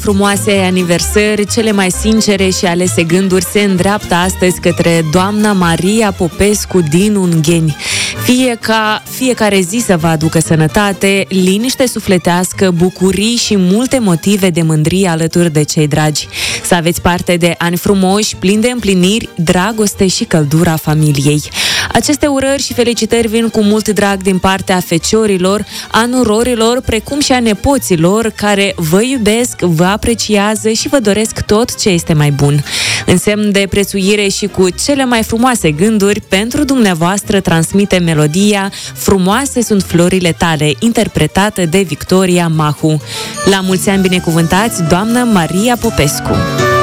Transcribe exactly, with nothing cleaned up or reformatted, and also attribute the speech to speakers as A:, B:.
A: frumoase aniversări, cele mai sincere și alese gânduri se îndreaptă astăzi către doamna Maria Popescu din Ungheni. Fie ca fiecare zi să vă aducă sănătate, liniște sufletească, bucurii și multe motive de mândrie alături de cei dragi. Să aveți parte de ani frumoși, plini de împliniri, dragoste și căldura familiei. Aceste urări și felicitări vin cu mult drag din partea feciorilor, a nurorilor, precum și a nepoților, care vă iubesc, vă apreciază și vă doresc tot ce este mai bun. În semn de prețuire și cu cele mai frumoase gânduri, pentru dumneavoastră transmite melodia Frumoase sunt florile tale, interpretată de Victoria Mahu. La mulți ani binecuvântați, doamnă Maria Popescu!